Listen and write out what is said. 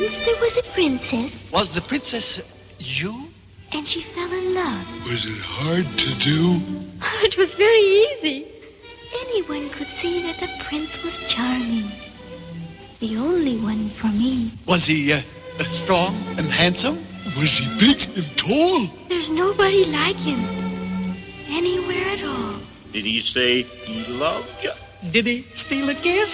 Once there was a princess. Was the princess you? And she fell in love. Was it hard to do? It was very easy. Anyone could see that the prince was charming. The only one for me. Was he strong and handsome? Was he big and tall? There's nobody like him. Anywhere at all. Did he say he loved you? Did he steal a kiss?